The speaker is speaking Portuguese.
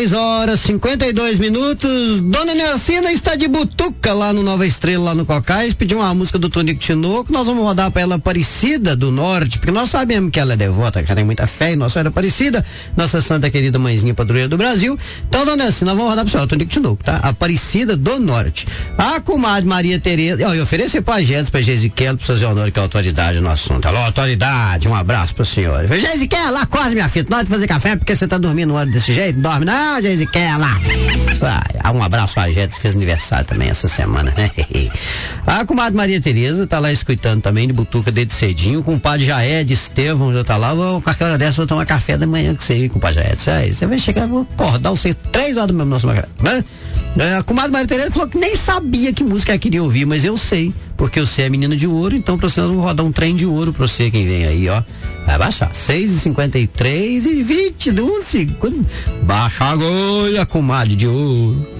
6h52. Dona Nercina está de butuca lá no Nova Estrela, lá no Cocais, pediu uma música do Tonico Tinoco. Nós vamos rodar para ela Aparecida do Norte, porque nós sabemos que ela é devota, que ela tem muita fé em Nossa Senhora Aparecida, nossa santa querida mãezinha padroeira do Brasil. Então, Dona Nercina, nós vamos rodar para o senhor, Tonico Tinoco, tá? Aparecida do Norte. A comadre Maria Tereza, eu ofereci para a gente, para Gesiquela, para o seu Honor, que é a autoridade no assunto. Alô, autoridade, um abraço para a senhora. Gesiquela, acorda, minha filha, nós de fazer café, porque você tá dormindo hora desse jeito? Dorme não, Gesiquela. Um abraço pra gente, que fez aniversário também essa semana, né? A comadre Maria Tereza tá lá escutando também de butuca desde cedinho. O compadre Jaed Estevão já tá lá. Com a hora dessa, vou tomar café da manhã com você, compadre Jaed. Você vai chegar, vou acordar você 3 horas do mesmo nosso café. A comadre Maria Tereza falou que nem sabia que música ela queria ouvir, mas eu sei, porque você é menina de ouro, então pra você, nós vamos rodar um trem de ouro pra você, quem vem aí, ó. Vai baixar. 6h53 e 22 segundos. Baixa agora, comadre de ouro.